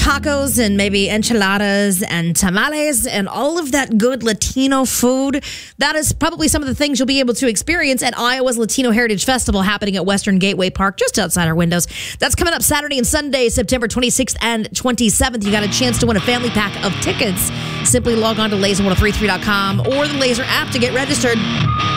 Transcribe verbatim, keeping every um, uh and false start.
tacos and maybe enchiladas and tamales and all of that good Latino food. That is probably some of the things you'll be able to experience at Iowa's Latino Heritage Festival happening at Western Gateway Park, just outside our windows. That's coming up Saturday and Sunday, September twenty-sixth and twenty-seventh. You got a chance to win a family pack of tickets. Simply log on to laser ten thirty-three dot com or the Laser app to get registered.